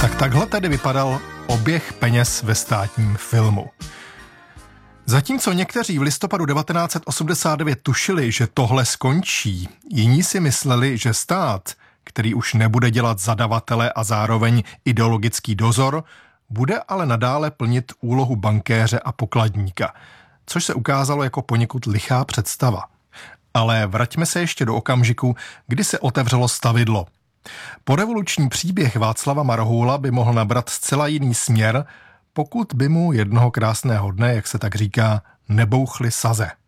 Takhle tedy vypadal oběh peněz ve státním filmu. Zatímco někteří v listopadu 1989 tušili, že tohle skončí, jiní si mysleli, že stát, který už nebude dělat zadavatele a zároveň ideologický dozor, bude ale nadále plnit úlohu bankéře a pokladníka, což se ukázalo jako poněkud lichá představa. Ale vraťme se ještě do okamžiku, kdy se otevřelo stavidlo. Porevoluční příběh Václava Marhoula by mohl nabrat zcela jiný směr, pokud by mu jednoho krásného dne, jak se tak říká, nebouchly saze.